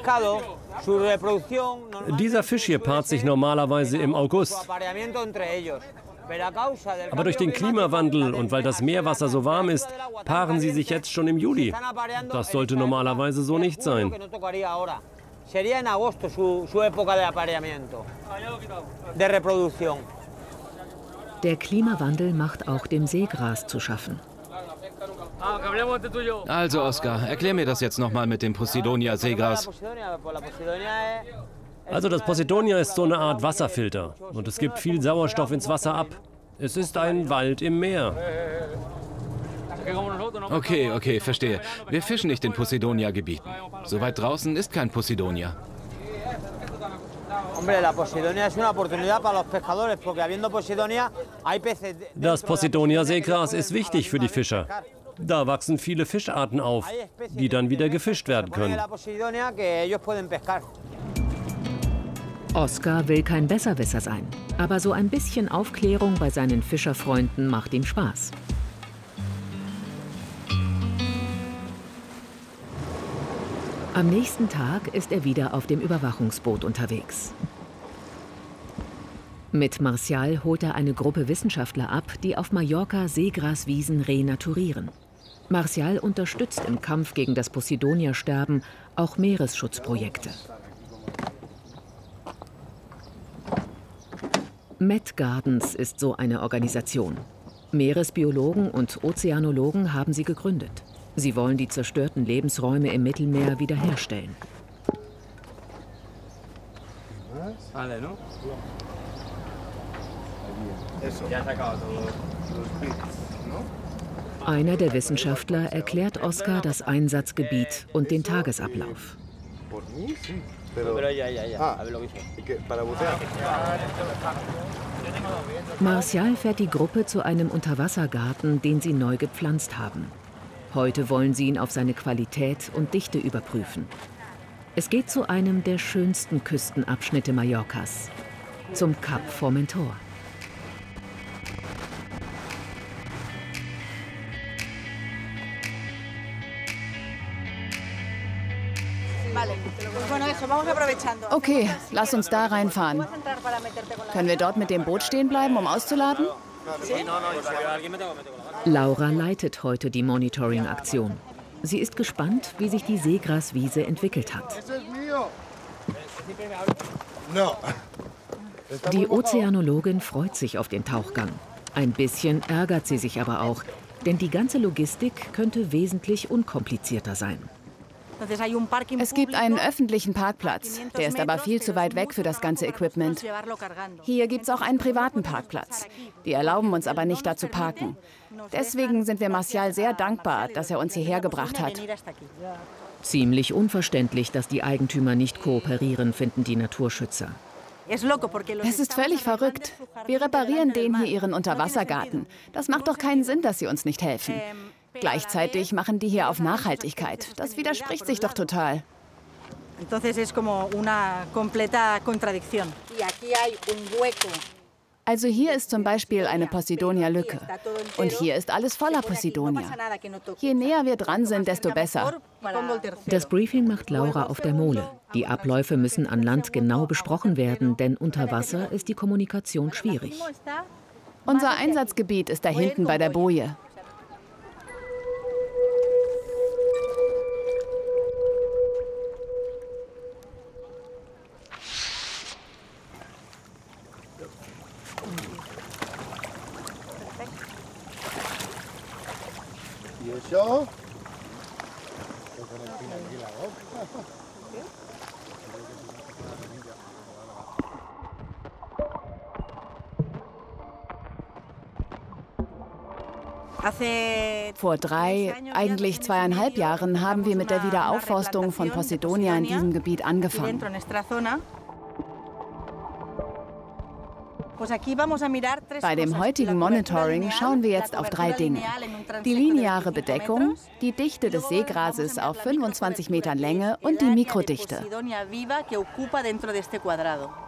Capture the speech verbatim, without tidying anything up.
Dieser Fisch hier paart sich normalerweise im August. Aber durch den Klimawandel und weil das Meerwasser so warm ist, paaren sie sich jetzt schon im Juli. Das sollte normalerweise so nicht sein. Der Klimawandel macht auch dem Seegras zu schaffen. Also Oscar, erklär mir das jetzt nochmal mit dem Posidonia-Seegras. Also das Posidonia ist so eine Art Wasserfilter und es gibt viel Sauerstoff ins Wasser ab. Es ist ein Wald im Meer. Okay, okay, verstehe. Wir fischen nicht in Posidonia-Gebieten. So weit draußen ist kein Posidonia. Das Posidonia-Seegras ist wichtig für die Fischer. Da wachsen viele Fischarten auf, die dann wieder gefischt werden können. Oscar will kein Besserwisser sein, aber so ein bisschen Aufklärung bei seinen Fischerfreunden macht ihm Spaß. Am nächsten Tag ist er wieder auf dem Überwachungsboot unterwegs. Mit Marcial holt er eine Gruppe Wissenschaftler ab, die auf Mallorca Seegraswiesen renaturieren. Marcial unterstützt im Kampf gegen das Posidonia-Sterben auch Meeresschutzprojekte. Met Gardens ist so eine Organisation. Meeresbiologen und Ozeanologen haben sie gegründet. Sie wollen die zerstörten Lebensräume im Mittelmeer wiederherstellen. Einer der Wissenschaftler erklärt Oscar das Einsatzgebiet und den Tagesablauf. Marcial fährt die Gruppe zu einem Unterwassergarten, den sie neu gepflanzt haben. Heute wollen sie ihn auf seine Qualität und Dichte überprüfen. Es geht zu einem der schönsten Küstenabschnitte Mallorcas, zum Kap Formentor. Okay, lass uns da reinfahren. Können wir dort mit dem Boot stehen bleiben, um auszuladen? Laura leitet heute die Monitoring-Aktion. Sie ist gespannt, wie sich die Seegraswiese entwickelt hat. Die Ozeanologin freut sich auf den Tauchgang. Ein bisschen ärgert sie sich aber auch, denn die ganze Logistik könnte wesentlich unkomplizierter sein. Es gibt einen öffentlichen Parkplatz, der ist aber viel zu weit weg für das ganze Equipment. Hier gibt es auch einen privaten Parkplatz. Die erlauben uns aber nicht, da zu parken. Deswegen sind wir Marcial sehr dankbar, dass er uns hierher gebracht hat. Ziemlich unverständlich, dass die Eigentümer nicht kooperieren, finden die Naturschützer. Es ist völlig verrückt. Wir reparieren denen hier ihren Unterwassergarten. Das macht doch keinen Sinn, dass sie uns nicht helfen. Gleichzeitig machen die hier auf Nachhaltigkeit. Das widerspricht sich doch total. Also hier ist zum Beispiel eine Posidonia-Lücke. Und hier ist alles voller Posidonia. Je näher wir dran sind, desto besser. Das Briefing macht Laura auf der Mole. Die Abläufe müssen an Land genau besprochen werden, denn unter Wasser ist die Kommunikation schwierig. Unser Einsatzgebiet ist da hinten bei der Boje. Vor drei, eigentlich zweieinhalb Jahren haben wir mit der Wiederaufforstung von Posidonia in diesem Gebiet angefangen. Bei dem heutigen Monitoring schauen wir jetzt auf drei Dinge. Die lineare Bedeckung, die Dichte des Seegrases auf fünfundzwanzig Metern Länge und die Mikrodichte.